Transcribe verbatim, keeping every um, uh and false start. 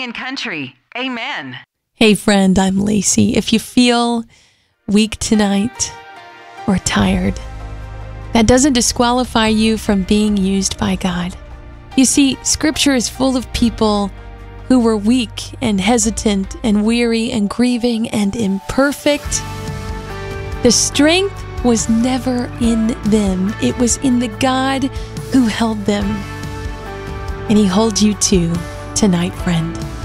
and country. Amen. Hey friend, I'm Lacey. If you feel weak tonight or tired, that doesn't disqualify you from being used by God. You see, Scripture is full of people who were weak and hesitant and weary and grieving and imperfect. The strength was never in them. It was in the God who held them. And He holds you too tonight, friend.